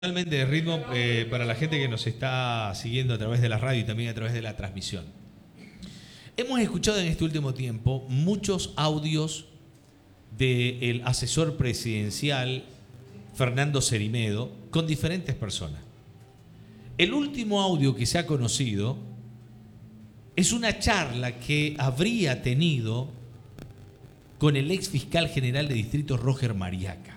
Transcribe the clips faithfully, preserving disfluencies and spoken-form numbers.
Totalmente de ritmo eh, para la gente que nos está siguiendo a través de la radio y también a través de la transmisión. Hemos escuchado en este último tiempo muchos audios del asesor presidencial Fernando Cerimedo con diferentes personas. El último audio que se ha conocido es una charla que habría tenido con el ex fiscal general de distrito Roger Mariaca.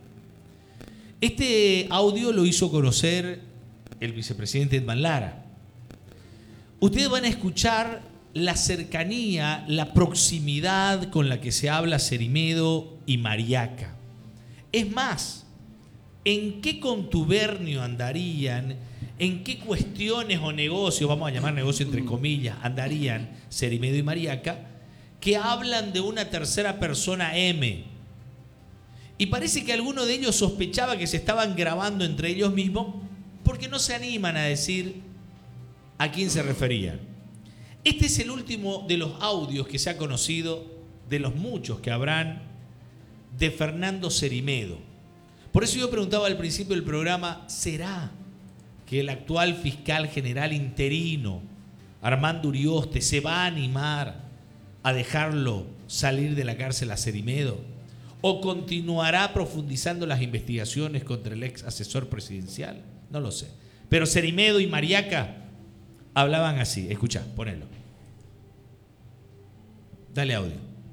Este audio lo hizo conocer el vicepresidente Edman Lara. Ustedes van a escuchar la cercanía, la proximidad con la que se habla Cerimedo y Mariaca. Es más, ¿en qué contubernio andarían? ¿En qué cuestiones o negocios, vamos a llamar negocio entre comillas, andarían Cerimedo y Mariaca, que hablan de una tercera persona M? Y parece que alguno de ellos sospechaba que se estaban grabando entre ellos mismos porque no se animan a decir a quién se referían. Este es el último de los audios que se ha conocido, de los muchos que habrán, de Fernando Cerimedo. Por eso yo preguntaba al principio del programa, ¿será que el actual fiscal general interino, Armando Urioste, se va a animar a dejarlo salir de la cárcel a Cerimedo? ¿O continuará profundizando las investigaciones contra el ex asesor presidencial? No lo sé. Pero Cerimedo y Mariaca hablaban así. Escuchá, ponelo. Dale audio.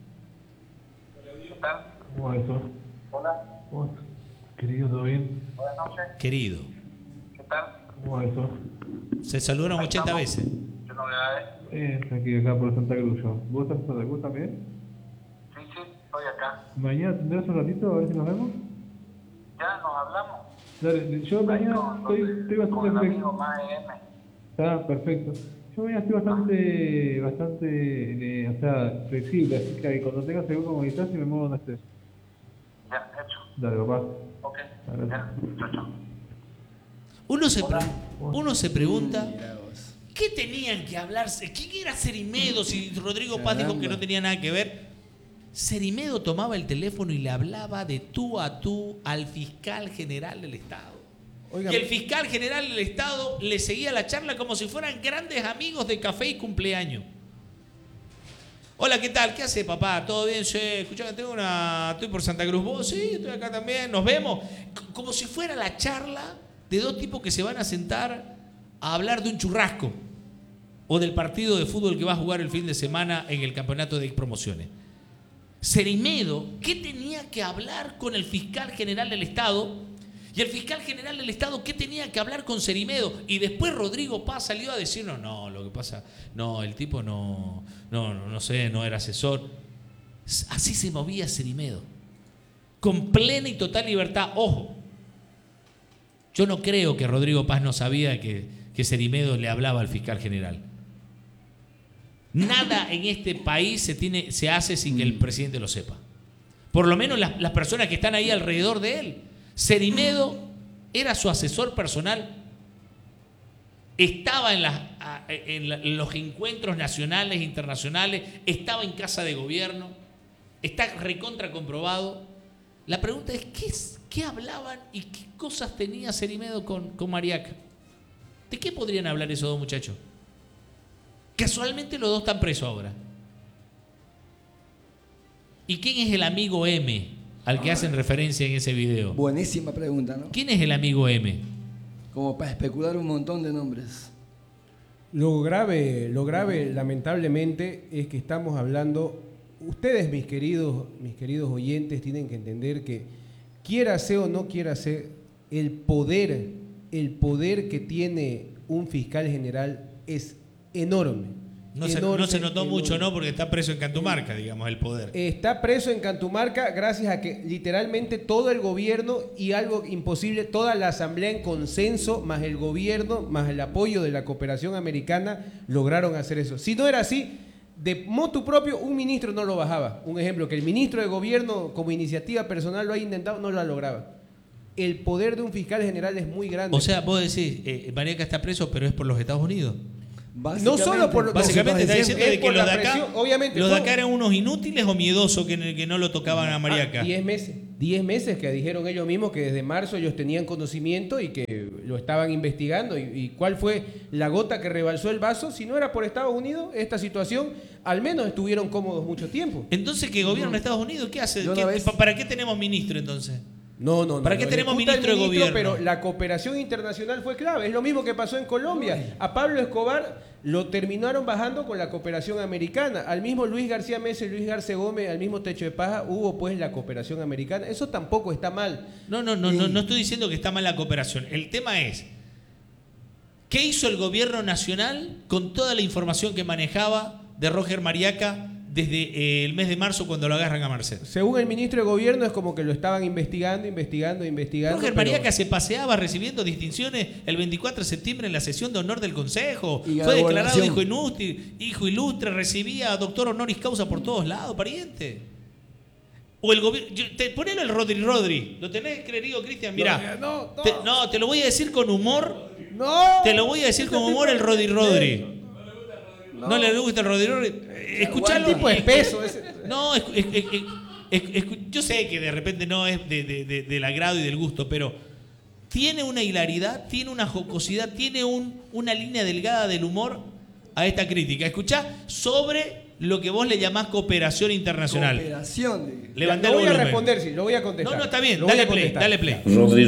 ¿Cómo va eso? Hola. ¿Cómo estás? Querido, ¿todo bien? Buenas noches. Querido. ¿Qué tal? ¿Cómo va eso? Se saludaron ochenta veces. ¿Qué novedades? Eh, aquí acá por Santa Cruz yo. ¿Vos estás en Santa Cruz también? Sí, sí, estoy acá. ¿Mañana tendrás un ratito a ver si nos vemos? ¿Ya nos hablamos? Dale, yo mañana Con, estoy, con, estoy con bastante el amigo flexible. más M. Está perfecto. Yo mañana estoy bastante, bastante, eh, o sea, flexible, así que cuando tengas seguro como distancia me muevo donde estés. Ya, hecho. Dale, papá. Ok. Dale. Ya, chao, chao. Uno se, pre- uno se pregunta, ¿qué tenían que hablarse? ¿Quién era Cerimedo si Rodrigo Paz dijo que no tenía nada que ver? Cerimedo tomaba el teléfono y le hablaba de tú a tú al fiscal general del Estado. Oiga, y el fiscal general del Estado le seguía la charla como si fueran grandes amigos de café y cumpleaños. Hola, ¿qué tal? ¿Qué hace, papá? ¿Todo bien? Sí, escuchame, tengo una... estoy por Santa Cruz. ¿Vos? Sí, estoy acá también. Nos vemos. C- como si fuera la charla de dos tipos que se van a sentar a hablar de un churrasco o del partido de fútbol que va a jugar el fin de semana en el campeonato de promociones. Cerimedo, ¿qué tenía que hablar con el fiscal general del Estado? Y el fiscal general del Estado, ¿qué tenía que hablar con Cerimedo? Y después Rodrigo Paz salió a decir, no, no, lo que pasa, no, el tipo no, no, no, no sé, no era asesor. Así se movía Cerimedo, con plena y total libertad. Ojo, yo no creo que Rodrigo Paz no sabía que, que Cerimedo le hablaba al fiscal general. Nada en este país se, tiene, se hace sin que el presidente lo sepa. Por lo menos las, las personas que están ahí alrededor de él. Cerimedo era su asesor personal. Estaba en, las, en, la, en los encuentros nacionales e internacionales. Estaba en casa de gobierno. Está recontra comprobado. La pregunta es, ¿qué, qué hablaban y qué cosas tenía Cerimedo con, con Mariaca? ¿De qué podrían hablar esos dos muchachos? Casualmente los dos están presos ahora. ¿Y quién es el amigo M al que hacen referencia en ese video? Buenísima pregunta, ¿no? ¿Quién es el amigo M? Como para especular un montón de nombres. Lo grave, lo grave, lamentablemente, es que estamos hablando. Ustedes, mis queridos, mis queridos oyentes, tienen que entender que quiera ser o no quiera ser, el poder, el poder que tiene un fiscal general es enorme. No se, enorme, no se notó enorme. mucho, ¿no? Porque está preso en Cantumarca, digamos, el poder. Está preso en Cantumarca gracias a que literalmente todo el gobierno y algo imposible, toda la asamblea en consenso, más el gobierno, más el apoyo de la cooperación americana, lograron hacer eso. Si no era así, de motu propio, un ministro no lo bajaba. Un ejemplo, que el ministro de gobierno como iniciativa personal lo ha intentado, no lo lograba. El poder de un fiscal general es muy grande. O sea, vos decís, eh, Mariaca está preso, pero es por los Estados Unidos. No solo por lo que Básicamente está diciendo de que los los de acá, obviamente, los de ¿cómo? acá eran unos inútiles o miedosos que, que no lo tocaban a Mariaca. Ah, diez meses. diez meses que dijeron ellos mismos que desde marzo ellos tenían conocimiento y que lo estaban investigando. ¿Y, y cuál fue la gota que rebalsó el vaso? Si no era por Estados Unidos, esta situación, al menos estuvieron cómodos mucho tiempo. Entonces, ¿qué gobierno de Estados Unidos? ¿Qué hace? ¿Qué, vez... ¿Para qué tenemos ministro entonces? No, no, no. ¿Para qué no, tenemos ministro, ministro de gobierno? Pero la cooperación internacional fue clave. Es lo mismo que pasó en Colombia. A Pablo Escobar lo terminaron bajando con la cooperación americana. Al mismo Luis García Mesa y Luis García Gómez, al mismo techo de paja, hubo pues la cooperación americana. Eso tampoco está mal. No, no, no, y... no, no estoy diciendo que está mal la cooperación. El tema es, ¿qué hizo el gobierno nacional con toda la información que manejaba de Roger Mariaca desde eh, el mes de marzo cuando lo agarran a Marcel? Según el ministro de Gobierno es como que lo estaban investigando, investigando, investigando. Roger pero... Mariaca se paseaba recibiendo distinciones el veinticuatro de septiembre en la sesión de honor del Consejo. Y Fue declarado gobernación. hijo ilustre, hijo ilustre, recibía doctor honoris causa por todos lados, pariente. O el gobierno. Ponelo el Rodri Rodri. ¿Lo tenés, querido Cristian? Mirá. No, no. Te, no, te lo voy a decir con humor. No. Te lo voy a decir con humor el Rodri Rodri. No, no le gusta el Rodri Rodri. Escuchalo. ¿Cuál tipo de espeso? Ese? No, es, es, es, es, es, yo sé que de repente no es de, de, de, del agrado y del gusto, pero tiene una hilaridad, tiene una jocosidad, tiene un, una línea delgada del humor a esta crítica. Escuchá sobre lo que vos le llamás cooperación internacional. Cooperación. Levantá Lo voy el a volumen. responder, sí, lo voy a contestar. No, no, está bien, Lo voy dale a play, contestar. dale play. Rodri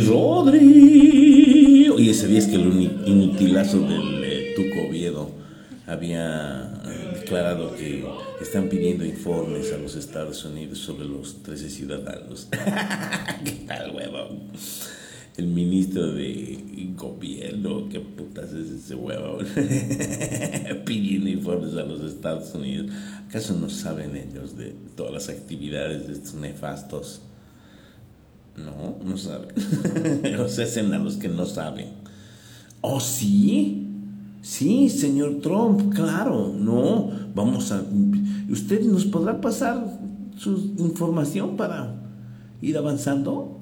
Rodri. Oye, ¿sabías que el uni- inutilazo del eh, Tuco Oviedo había declarado que están pidiendo informes a los Estados Unidos sobre los trece ciudadanos? ¿Qué tal, huevón? El ministro de gobierno, ¿qué putas es ese huevón? Pidiendo informes a los Estados Unidos. ¿Acaso no saben ellos de todas las actividades de estos nefastos? No, no saben. Los hacen a los que no saben. ¿Oh, sí? Sí, señor Trump, claro. No, vamos a... ¿Usted nos podrá pasar su información para ir avanzando?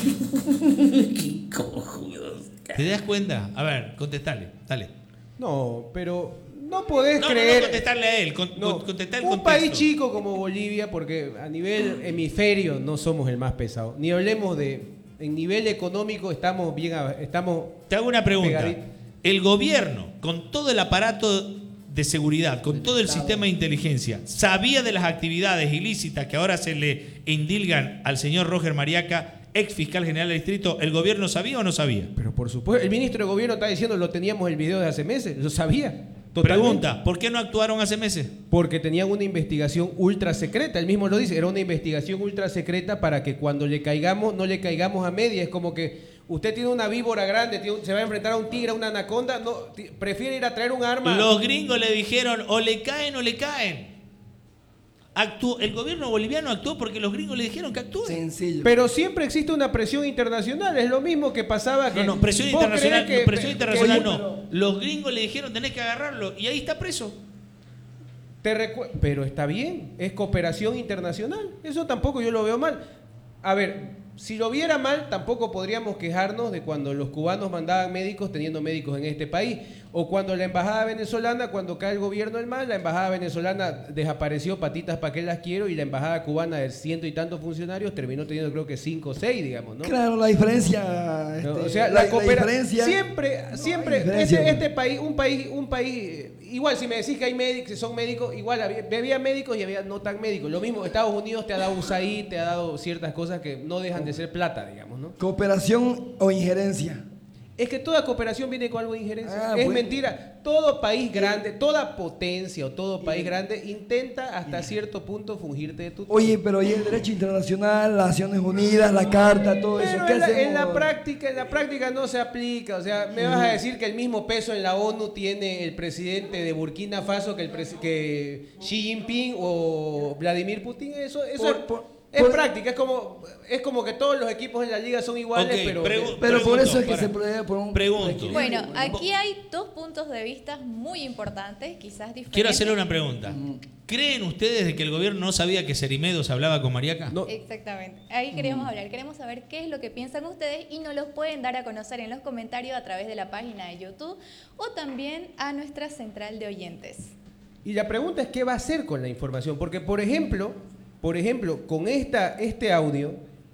¿Qué cojones? ¿Te das cuenta? A ver, contestale, dale. No, pero no podés No, creer... no, no, contestarle a él, con, No, con- contestar el un contexto. país chico como Bolivia, porque a nivel hemisferio no somos el más pesado. Ni hablemos de... En nivel económico estamos bien... a- estamos Te hago una pregunta. Pegadito. El gobierno, con todo el aparato de seguridad, con todo el sistema de inteligencia, ¿sabía de las actividades ilícitas que ahora se le indilgan al señor Roger Mariaca, ex fiscal general del distrito? ¿El gobierno sabía o no sabía? Pero por supuesto, el ministro de Gobierno está diciendo, lo teníamos el video de hace meses, lo sabía. Totalmente. Pregunta, ¿por qué no actuaron hace meses? Porque tenían una investigación ultra secreta, él mismo lo dice, era una investigación ultra secreta para que cuando le caigamos, no le caigamos a media. Es como que usted tiene una víbora grande, tiene- se va a enfrentar a un tigre, a una anaconda, no, ti- prefiere ir a traer un arma. Los gringos le dijeron, o le caen o le caen. Actuó, el gobierno boliviano actuó porque los gringos le dijeron que actúe. Sencillo. Pero siempre existe una presión internacional, es lo mismo que pasaba que... No, no, presión ¿vos internacional, creés no, presión que- internacional que- no. Los gringos le dijeron, tenés que agarrarlo, y ahí está preso. Te recu- pero está bien, es cooperación internacional. Eso tampoco yo lo veo mal. A ver, si lo viera mal, tampoco podríamos quejarnos de cuando los cubanos mandaban médicos teniendo médicos en este país. O cuando la embajada venezolana, cuando cae el gobierno del mal, la embajada venezolana desapareció, patitas para qué las quiero, y la embajada cubana de ciento y tantos funcionarios terminó teniendo creo que cinco o seis, digamos, ¿no? Claro, la diferencia. No, este, o sea, la, coopera- diferencia. siempre, No, siempre, la diferencia, este, bueno. este país, un país, un país, eh, igual si me decís que hay médicos, que son médicos, igual había, había médicos y había no tan médicos. Lo mismo, Estados Unidos te ha dado U S A I D, te ha dado ciertas cosas que no dejan de ser plata, digamos, ¿no? Cooperación o injerencia. Es que toda cooperación viene con algo de injerencia. Ah, es bueno. mentira. Todo país grande, toda potencia o todo país grande intenta hasta cierto punto fungirte de tu... Oye, pero ¿y el derecho internacional, las Naciones Unidas, la carta, todo eso? Pero ¿Qué en la, hacemos? en la práctica, en la práctica no se aplica. O sea, me vas a decir que el mismo peso en la ONU tiene el presidente de Burkina Faso que el presi- que Xi Jinping o Vladimir Putin. Eso, eso Por- es, por- es por- práctica. Es como, es como que todos los equipos en la liga son iguales, Ok, pero pregu- Pero por Pregunto, eso es que para. se puede por un Pregunto. equilibrio, Bueno, ¿no? aquí hay dos puntos de vista muy importantes, quizás diferentes. Quiero hacerle una pregunta. ¿Creen ustedes de que el gobierno no sabía que Cerimedo se hablaba con Mariaca? no, Exactamente. Ahí queremos hablar. Queremos saber qué es lo que piensan ustedes y nos los pueden dar a conocer en los comentarios a través de la página de YouTube o también a nuestra central de oyentes. y la pregunta es qué va a hacer con la información. Porque, por ejemplo, por ejemplo, con esta, este audio,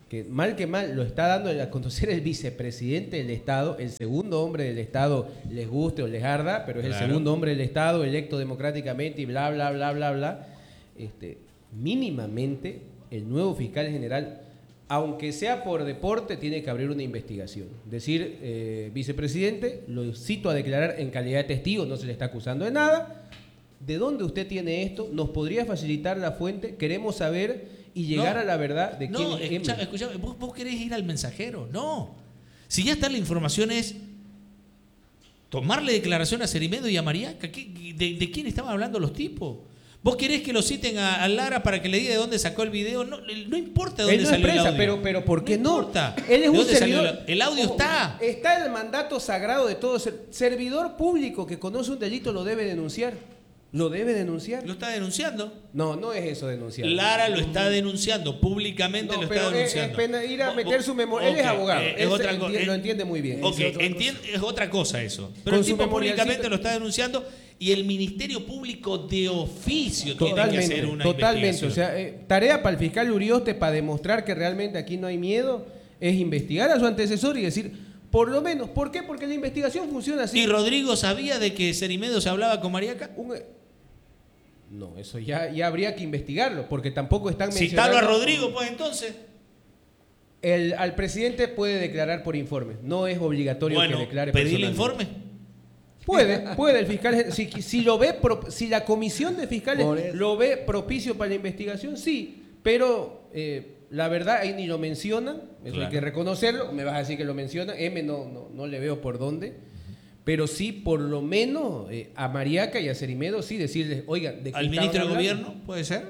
que mal que mal lo está dando a conocer el vicepresidente del Estado, el segundo hombre del Estado, les guste o les arda, pero es Claro. el segundo hombre del Estado, electo democráticamente y bla, bla, bla, bla, bla. Este, mínimamente, el nuevo fiscal general, aunque sea por deporte, tiene que abrir una investigación. Decir, eh, vicepresidente, lo cito a declarar en calidad de testigo, no se le está acusando de nada. ¿De dónde usted tiene esto? ¿Nos podría facilitar la fuente? Queremos saber y llegar No. a la verdad de No, quién es escucha, M. escuchame, vos, vos querés ir al mensajero. No. Si ya está la información es tomarle declaración a Cerimedo y a Mariaca. ¿Qué- de, de quién estaban hablando los tipos? ¿Vos querés que lo citen a, a Lara para que le diga de dónde sacó el video? No, no importa de Él dónde no salió el expresa, audio. pero, pero ¿por qué no? importa. Él es ¿De un dónde salió servidor. el- el audio Ojo, está. Está el mandato sagrado de todo ser- servidor público que conoce un delito lo debe denunciar. ¿Lo debe denunciar? Lo está denunciando. No, no es eso denunciar. Lara lo está denunciando, públicamente No, lo pero está es- denunciando. es pena ir a Vos- meter vos- su memoria. Él es ok, abogado. eh, es Él otra se co- enti- eh, lo entiende muy bien. Ok, Es otra entien- es otra cosa eso. Pero Con el su tipo memorialcito. públicamente lo está denunciando y el Ministerio Público de oficio tiene que Totalmente, hacer una totalmente. investigación. O sea, eh, tarea para el fiscal Urioste para demostrar que realmente aquí no hay miedo es investigar a su antecesor y decir, por lo menos, ¿por qué? Porque la investigación funciona así. ¿Y Rodrigo sabía de que Cerimedo se hablaba con Mariaca? Un- no, eso ya, ya habría que investigarlo, porque tampoco están Citalo mencionando... a Rodrigo, pues entonces. El, al presidente puede declarar por informe, no es obligatorio Bueno, que declare pedirle personalmente. informe. Puede, puede el fiscal, si, si lo ve, pro- si la comisión de fiscales Por eso. lo ve propicio para la investigación, sí, pero eh, la verdad ahí ni lo mencionan, eso Claro. hay que reconocerlo, me vas a decir que lo mencionan, M no, no, no le veo por dónde, pero sí por lo menos eh, a Mariaca y a Cerimedo sí decirles, oigan, ¿de qué Al estaban ministro de hablando? Gobierno, puede ser.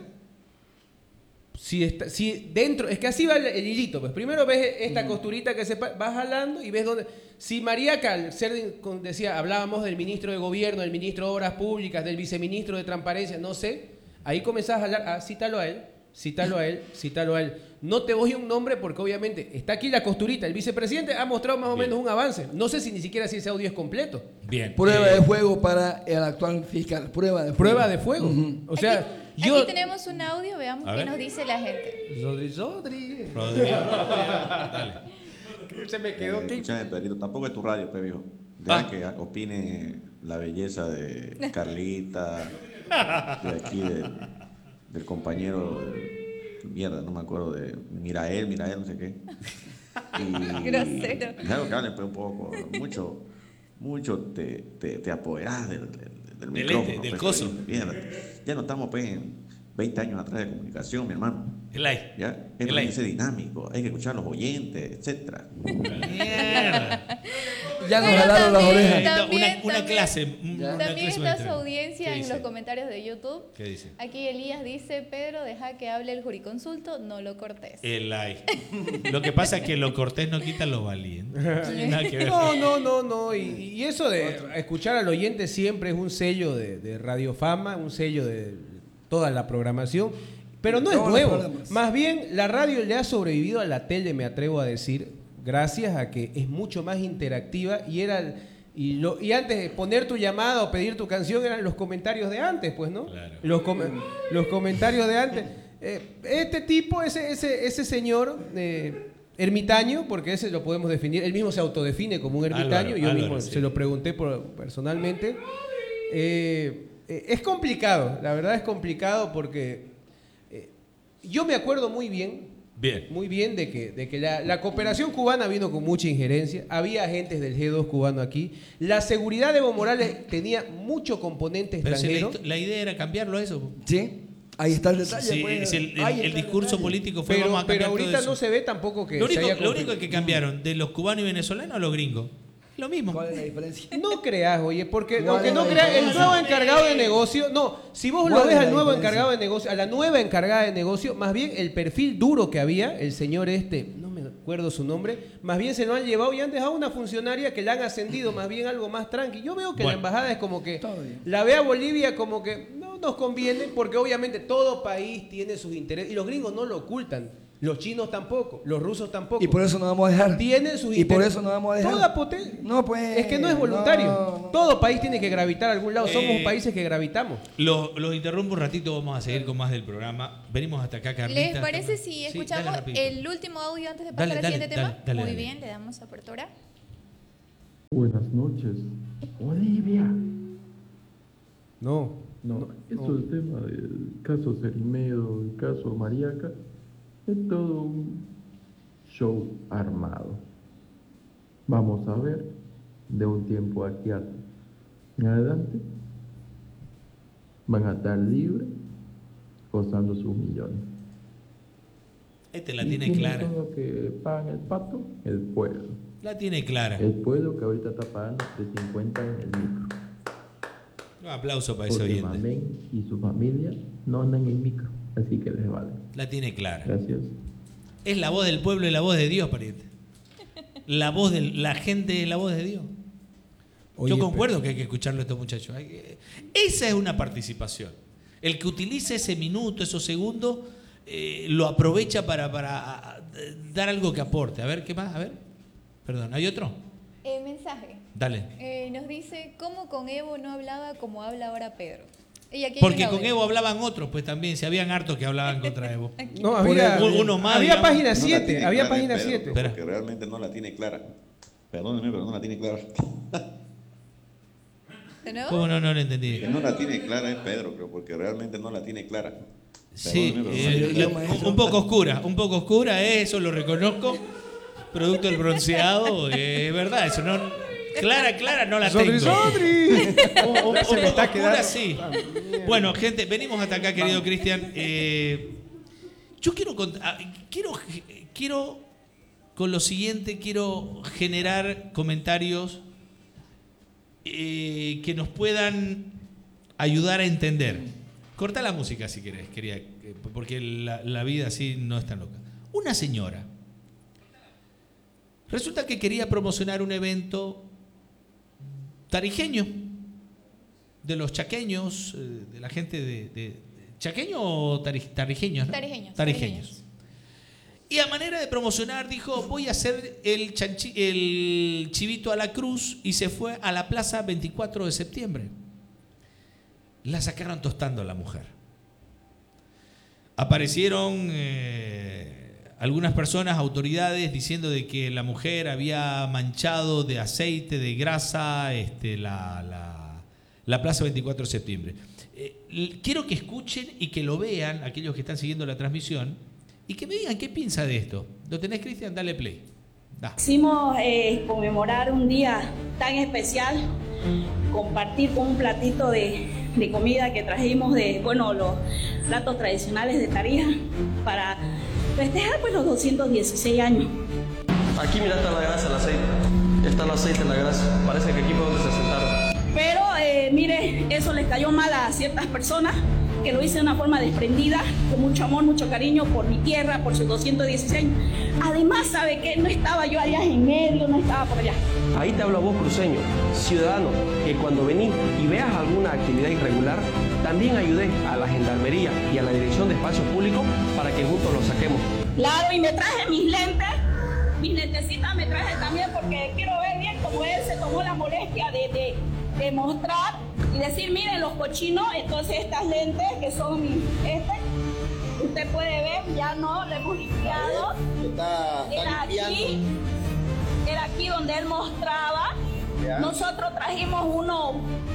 Si, está, si dentro, es que así va el, el hilito, pues primero ves esta costurita que se pa- vas jalando y ves dónde. Si Mariaca, al ser, con- decía, hablábamos del ministro de Gobierno, del ministro de Obras Públicas, del viceministro de Transparencia, no sé, ahí comenzás a jalar, ah, cítalo a él, cítalo a él, cítalo a él. No te voy a un nombre porque obviamente está aquí la costurita, el vicepresidente ha mostrado más o Bien. menos un avance, no sé si ni siquiera si ese audio es completo. Bien. Prueba Eh, de fuego para el actual fiscal. Prueba de fuego. Prueba de fuego. Ujú. O sea, aquí, yo... aquí tenemos un audio, veamos A qué ver. nos dice la gente. Rodri, Rodri. Rodrigo. Dale. Se me quedó. Eh, escúchame, Pedrito, tampoco es tu radio, pe, viejo. Ah. Deja que opine la belleza de Carlita, de aquí, de- del compañero, de- mierda, no me acuerdo, de Mirael, Mirael, no sé qué. Y, Grosero. Claro que hablen pues, un poco, mucho, mucho te, te, te apoderás del, del, del micrófono. este, del pues, coso. mierda. Ya no estamos pues, en veinte años atrás de comunicación, mi hermano. El aire. ¿Ya? El Esto tiene aire. que ser dinámico, hay que escuchar a los oyentes, etcétera. Mierda. Ya nos Pero jalaron las también- orejas. Eh, también- una, una también- clase. una También clase está su maestra. audiencia ¿Qué en dice? los comentarios de YouTube. ¿Qué dice? Aquí Elías dice, Pedro, deja que hable el juriconsulto, no lo cortes. El aire. Lo que pasa es que lo cortés no quita lo valiente. Nada que ver. No, no, no, no. Y, y eso de escuchar al oyente siempre es un sello de, de radiofama, un sello de toda la programación. Pero no es Todos los nuevo. programas. Más bien, la radio le ha sobrevivido a la tele, me atrevo a decir, gracias a que es mucho más interactiva y era el- y, lo, y antes de poner tu llamada o pedir tu canción eran los comentarios de antes, pues, ¿no? Claro. Los, com- los comentarios de antes. Eh, este tipo, ese, ese, ese señor eh, ermitaño, porque ese lo podemos definir, él mismo se autodefine como un ermitaño, Álvaro, yo Álvaro, mismo sí. se lo pregunté por- personalmente. Eh, eh, es complicado, la verdad es complicado porque eh, yo me acuerdo muy bien, Bien. muy bien de que, de que la, la cooperación cubana vino con mucha injerencia, había agentes del G dos cubano aquí, la seguridad de Evo Morales tenía mucho componente Pero si la, extranjero. histo- la idea era cambiarlo a eso. Sí, ahí está el detalle. Sí, pues. es el, el- Ahí el está discurso detalle. político fue Pero, vamos a pero cambiar todo ahorita eso. no se ve tampoco que Lo se único, haya lo confirmado. único que cambiaron de los cubanos y venezolanos a los gringos. Lo mismo. ¿Cuál es la diferencia? No creas, oye, porque ¿Cuál aunque es no la creas, el diferencia? nuevo encargado de negocio, no, si vos lo ¿Cuál ves es al la nuevo diferencia? encargado de negocio, a la nueva encargada de negocio, más bien el perfil duro que había, el señor este, no me acuerdo su nombre, más bien se lo han llevado y han dejado una funcionaria que la han ascendido, más bien algo más tranqui. Yo veo que Bueno. la embajada es como que Todo bien. la ve a Bolivia como que no nos conviene, porque obviamente todo país tiene sus intereses y los gringos no lo ocultan. Los chinos tampoco, los rusos tampoco. Y por eso no vamos a dejar. Tienen sus Y por interes- eso no vamos a dejar. Toda potencia. No, pues. Es que no es voluntario. no, no. Todo país tiene que gravitar a algún lado. Somos Eh, países que gravitamos. Los, los interrumpo un ratito, vamos a seguir con más del programa. Venimos hasta acá, Carlita. ¿Les parece Estamos- si Sí, escuchamos dale rapidito. el último audio antes de pasar Dale, al dale, siguiente dale, tema? dale, Muy dale. bien, le damos apertura. Buenas noches. Olivia. No. No, eso del tema del caso Cerimedo, el caso Mariaca, es todo un show armado. Vamos a ver de un tiempo aquí a- en adelante van a estar libres gozando sus millones. Este la ¿Y tiene quiénes clara. son los que pagan el pato? El pueblo. La tiene clara. El pueblo que ahorita está pagando de cincuenta en el micro. Un aplauso para ese Porque oyente. Mamén y su familia no andan en micro, así que les vale. La tiene clara. Gracias. Es la voz del pueblo y la voz de Dios, pariente. La voz de la gente es la voz de Dios. Oye, Yo concuerdo que hay que escucharlo a estos muchachos. Hay que- Esa es una participación. El que utilice ese minuto, esos segundos, eh, lo aprovecha para, para a- a- dar algo que aporte. A ver, ¿qué más? A ver. Perdón, ¿hay otro? Eh, mensaje. Dale. Eh, nos dice, ¿cómo con Evo no hablaba como habla ahora Pedro? Y aquí hay Porque un con audio. Evo hablaban otros, pues también. Se habían hartos que hablaban contra Evo. No, había, Por- uno más, había digamos. página No la siete. tiene Había clara, página Pedro, siete. Espera. Porque realmente no la tiene clara. Perdóneme, pero no la tiene clara. ¿De nuevo? ¿Cómo no? No lo entendí. Que no la tiene clara es Pedro, creo, porque realmente no la tiene clara. Sí, Perdóneme, pero no la eh, tiene la- clara. un, un poco oscura, un poco oscura, eh, eso lo reconozco. Producto del bronceado, eh, es verdad, eso no. Clara, clara, no la Sodri, tengo. Sodri. Un, un Se me poco está oscura, quedando. sí. Bueno, gente, venimos hasta acá, querido Cristian. Eh, yo quiero, cont- ah, quiero, quiero, con lo siguiente, quiero generar comentarios eh, que nos puedan ayudar a entender. Corta la música si querés, quería, eh, porque la, la vida así no es tan loca. Una señora. Resulta que quería promocionar un evento tarijeño, de los chaqueños, eh, de la gente de... de- de- ¿Chaqueño o tari- tarijeños? ¿no? Tarijeños, Tarijeños. tarijeños. Y a manera de promocionar dijo, voy a hacer el, chanchi- el chivito a la cruz, y se fue a la plaza veinticuatro de septiembre. La sacaron tostando a la mujer. Aparecieron eh, algunas personas, autoridades, diciendo de que la mujer había manchado de aceite, de grasa, este, la, la, la plaza veinticuatro de septiembre. Eh, l- quiero que escuchen y que lo vean, aquellos que están siguiendo la transmisión, y que me digan qué piensa de esto. ¿Lo tenés, Cristian? Dale play. Da. Quisimos eh, conmemorar un día tan especial, compartir con un platito de, de comida que trajimos de, bueno, los platos tradicionales de Tarija para festejar pues los doscientos dieciséis años. Aquí mira, está la grasa, el aceite. Está el aceite, la grasa. Parece que aquí fue donde se sentaron. Pero eh, mire, eso les cayó mal a ciertas personas, que lo hice de una forma desprendida, con mucho amor, mucho cariño por mi tierra, por sus doscientos dieciséis. Además, ¿sabe qué? No estaba yo allá en medio, no estaba por allá. Ahí te habla vos, cruceño, ciudadano, que cuando venís y veas alguna actividad irregular, también ayudes a la Gendarmería y a la Dirección de Espacios Públicos para que juntos lo saquemos. Claro, y me traje mis lentes, mis lentecitas me traje también porque quiero ver bien cómo él se tomó la molestia de, de, de mostrar y decir, miren los cochinos, entonces estas lentes que son mis, este, usted puede ver, ya no, lo hemos limpiado. Está, está Era aquí, limpiando. era aquí donde él mostraba. Ya. Nosotros trajimos unos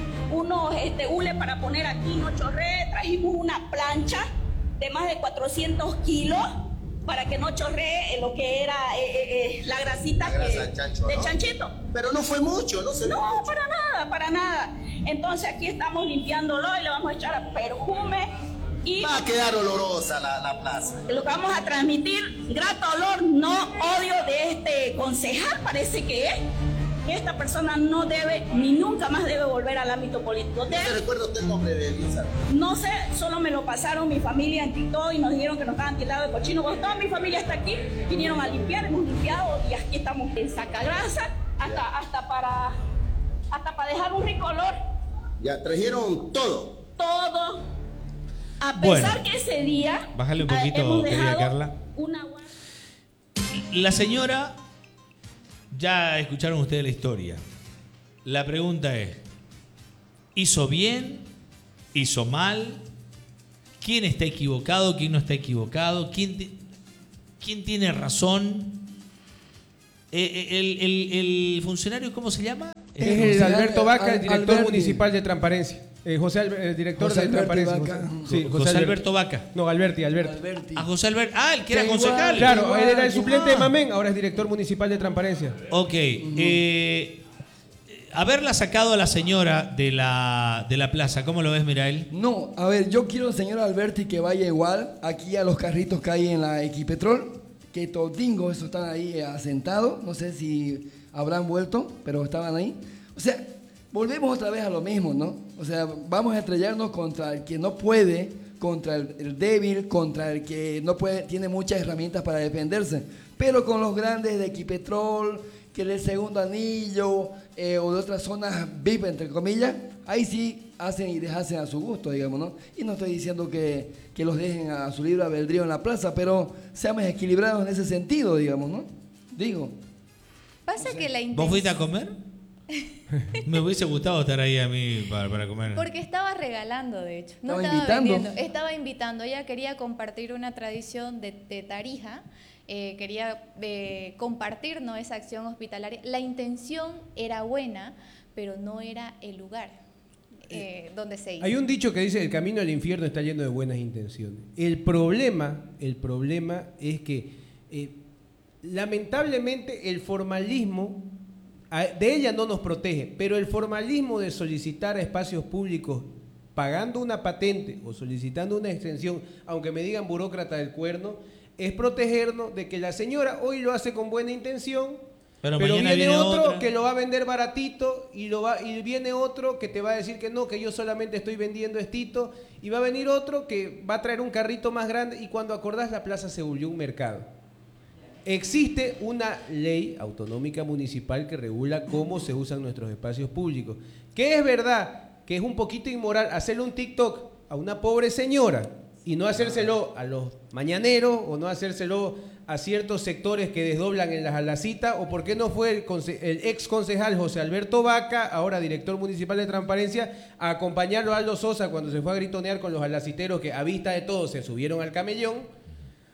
unos este, hule para poner aquí, no chorree, trajimos una plancha de más de cuatrocientos kilos para que no chorree lo que era eh, eh, eh, la grasita La grasa que- del chancho, de ¿no? chanchito. Pero no fue mucho, no se ve No, mucho. para nada, para nada. Entonces aquí estamos limpiándolo y le vamos a echar perfume y Va a quedar olorosa la, la plaza. lo que vamos a transmitir, grato olor, no odio de este concejal, parece que es. Esta persona no debe, ni nunca más debe volver al ámbito político. ¿No Debe- se recuerda usted el nombre de Elisa? No sé, solo me lo pasaron mi familia en TikTok y nos dijeron que nos estaban tildando de cochino. Cuando toda mi familia está aquí, vinieron a limpiar, hemos limpiado y aquí estamos en sacagrasa hasta, hasta, para, hasta para dejar un rico olor. Ya trajeron todo. Todo. A Bueno. pesar que ese día Bájale un ah, poquito, hemos querida dejado Carla. una... La señora, ya escucharon ustedes la historia. La pregunta es, ¿hizo bien? ¿Hizo mal? ¿Quién está equivocado? ¿Quién no está equivocado? ¿Quién, ti- quién tiene razón? Eh, el, el- el funcionario, ¿cómo se llama? Es el Alberto Vaca, el director Alberti. municipal de Transparencia. Eh, José Al- el director José de Alberti Transparencia. Vaca. Sí, José Alberti. Alberto Vaca. No, Alberti, Alberti. Alberti. A José Alberto. Ah, el que era Que igual, concejal. Claro, Igual, él era el igual. suplente de Mamén, ahora es director municipal de Transparencia. Ok. eh, haberla sacado a la señora de la, de la plaza, ¿cómo lo ves, Mirael? No, a ver, yo quiero, señor Alberti, que vaya igual aquí a los carritos que hay en la Equipetrol, que todingo esos están ahí eh, asentados, no sé si habrán vuelto, pero estaban ahí. O sea, volvemos otra vez a lo mismo, ¿no? O sea, vamos a estrellarnos contra el que no puede, contra el, el débil, contra el que no puede, tiene muchas herramientas para defenderse. Pero con los grandes de Equipetrol, que del segundo anillo eh, o de otras zonas V I P, entre comillas, ahí sí hacen y deshacen a su gusto, digamos, ¿no? Y no estoy diciendo que, que los dejen a su libre albedrío en la plaza, pero seamos equilibrados en ese sentido, digamos, ¿no? Digo. Pasa que la ¿Vos fuiste a intención... comer? Me hubiese gustado estar ahí a mí para, para comer. Porque estaba regalando, de hecho. No Estaba estaba, invitando. vendiendo, estaba invitando. Ella quería compartir una tradición de, de Tarija, eh, quería eh, compartir, ¿no?, esa acción hospitalaria. La intención era buena, pero no era el lugar eh, donde se hizo. Hay un dicho que dice: el camino al infierno está lleno de buenas intenciones. El problema, el problema es que eh, lamentablemente el formalismo a- de ella no nos protege, pero el formalismo de solicitar a espacios públicos pagando una patente o solicitando una extensión, aunque me digan burócrata del cuerno, es protegernos de que la señora hoy lo hace con buena intención, Pero pero, mañana viene, viene otro otra. que lo va a vender baratito y, lo va, y viene otro que te va a decir que no, que yo solamente estoy vendiendo estito, y va a venir otro que va a traer un carrito más grande, y cuando acordás la plaza se volvió un mercado. Existe una ley autonómica municipal que regula cómo se usan nuestros espacios públicos, que es verdad que es un poquito inmoral hacerle un TikTok a una pobre señora y no hacérselo a los mañaneros o no hacérselo a ciertos sectores que desdoblan en las alacitas, o por qué no fue el, conce- el ex concejal José Alberto Vaca, ahora director municipal de Transparencia, a acompañarlo a Aldo Sosa cuando se fue a gritonear con los alaciteros que a vista de todos se subieron al camellón.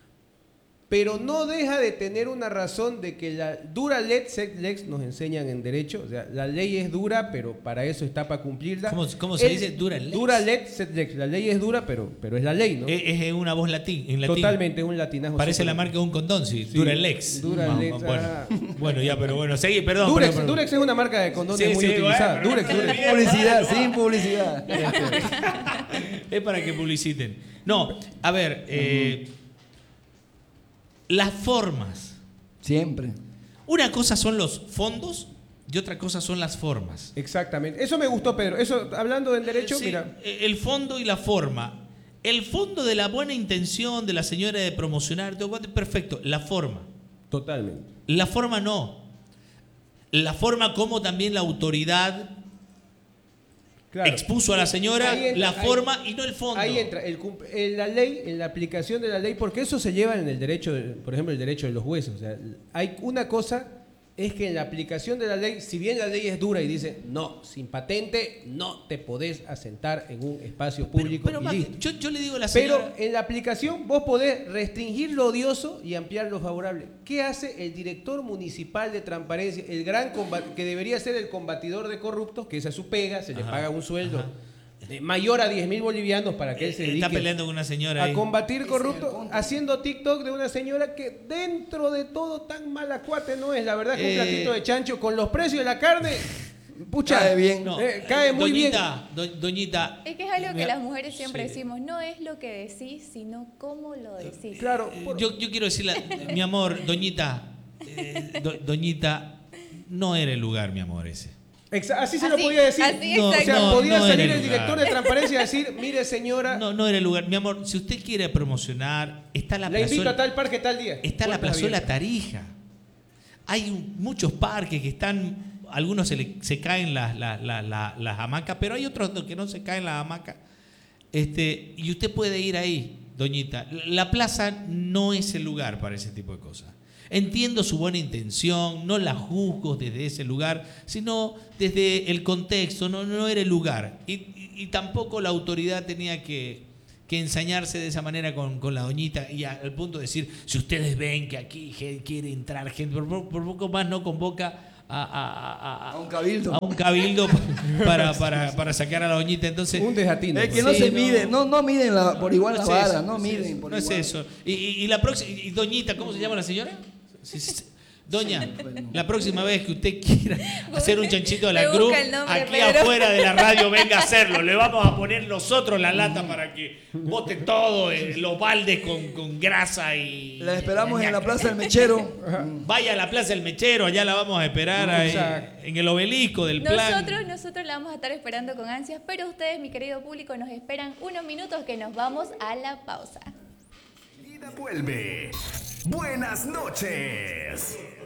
Pero no deja de tener una razón de que la dura lex, sed lex, nos enseñan en derecho, o sea, la ley es dura, pero para eso está para cumplirla. ¿Cómo, cómo se El- dice? Dura lex. Dura lex, sed lex. La ley es dura, pero, pero es la ley, ¿no? Es, es en una voz latín, en latín. Totalmente, un latinazo. Parece la súper- marca de un condón, sí. Sí, Duralex. Duralex, Ah, bueno, ah. bueno, ya, pero bueno, seguí, perdón. Durex, perdón, perdón. Durex es una marca de condones Sí, muy sí, utilizada. bueno, Durex, pero- Durex. Publicidad, sin publicidad. Es para que publiciten. No, a ver, eh, las formas. Siempre. Una cosa son los fondos y otra cosa son las formas. Exactamente. Eso me gustó, Pedro. Eso, hablando en derecho, Sí, mira. el fondo y la forma. El fondo de la buena intención de la señora de promocionar, todo, perfecto. La forma. Totalmente. La forma no. La forma como también la autoridad Claro. expuso a la señora, Ahí entra- la ahí- forma y no el fondo. Ahí entra el, cum- en la ley, en la aplicación de la ley, porque eso se lleva en el derecho, de- por ejemplo, el derecho de los jueces. O sea, hay una cosa, es que en la aplicación de la ley, si bien la ley es dura y dice, no, sin patente no te podés asentar en un espacio público. Pero y más, listo. yo, yo le digo a la Pero señora... en la aplicación vos podés restringir lo odioso y ampliar lo favorable. ¿Qué hace el director municipal de Transparencia, el gran comba- que debería ser el combatidor de corruptos, que esa es su pega, se le Ajá, paga un sueldo de mayor a diez mil bolivianos para que él se dedique Está peleando con una señora ahí. a combatir corruptos, haciendo TikTok de una señora que dentro de todo tan mala cuate no es. La verdad que Eh, un platito de chancho con los precios de la carne, pucha, Cae bien. No, eh, cae muy bien. doñita, do- doñita, Es que es algo que Mira, las mujeres siempre sí. decimos, no es lo que decís, sino cómo lo decís. Claro, eh, por- yo, yo quiero decirle, mi amor, doñita, eh, do- doñita, no era el lugar, mi amor, ese. Exa- así se lo Así, podía decir. así, No, o sea, exacto. no, podía no era salir el el director lugar. de Transparencia y decir, mire señora, No, no era el lugar. Mi amor, si usted quiere promocionar, está la la invito plazuela, a tal parque tal día. está la Puertas plazuela abiertas. Tarija. Hay un- muchos parques que están, algunos se, le- se caen las, las, las, las- las hamacas, pero hay otros que no se caen las hamacas. Este, y usted puede ir ahí. Doñita, la plaza no es el lugar para ese tipo de cosas. Entiendo su buena intención, no la juzgo desde ese lugar, sino desde el contexto, no, no era el lugar. Y, y, y tampoco la autoridad tenía que, que ensañarse de esa manera con, con la doñita y al punto de decir, si ustedes ven que aquí quiere entrar gente, por, por poco más no convoca a, a, a, a un cabildo, a un cabildo para, para, para sacar a la doñita. Entonces, un desatino. Es que no sí, se no, mide, no, no miden la, por igual no la es vara, eso, no es miden eso, por no igual. es eso. Y, y, y la próxima, y doñita, ¿cómo se llama la señora? Sí, sí, sí. Doña, la próxima vez que usted quiera hacer un chanchito de la cruz, aquí Pedro. Afuera de la radio venga a hacerlo. Le vamos a poner nosotros la lata para que bote todo, eh, los baldes con, con grasa y... La esperamos en la Plaza del Mechero. Vaya a la Plaza del Mechero, allá la vamos a esperar ahí, en el obelisco del plan. Nosotros, nosotros la vamos a estar esperando con ansias, pero ustedes, mi querido público, nos esperan unos minutos que nos vamos a la pausa. Vida vuelve. Buenas noches.